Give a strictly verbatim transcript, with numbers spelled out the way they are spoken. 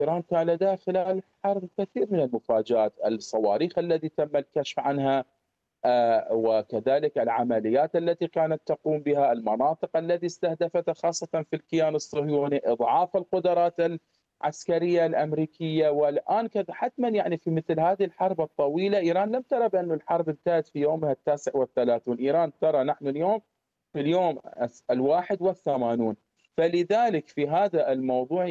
إيران كان لديها خلال الحرب الكثير من المفاجآت، الصواريخ التي تم الكشف عنها، آآ وكذلك العمليات التي كانت تقوم بها، المناطق التي استهدفتها خاصةً في الكيان الصهيوني، إضعاف القدرات العسكرية الأمريكية، والآن كد حتمًا يعني في مثل هذه الحرب الطويلة إيران لم ترى بأن الحرب انتهت في يومها التاسع والثلاثون، إيران ترى نحن اليوم في اليوم الس الواحد والثمانون، فلذلك في هذا الموضوع